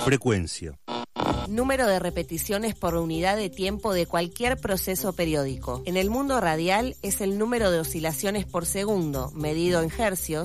Frecuencia. Número de repeticiones por unidad de tiempo de cualquier proceso periódico. En el mundo radial es el número de oscilaciones por segundo, medido en hercios,